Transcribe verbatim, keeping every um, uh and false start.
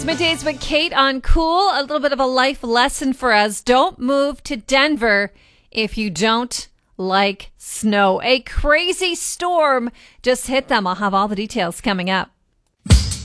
Middays with Kate on Cool. A little bit of a life lesson for us. Don't move to Denver if you don't like snow. A crazy storm just hit them. I'll have all the details coming up.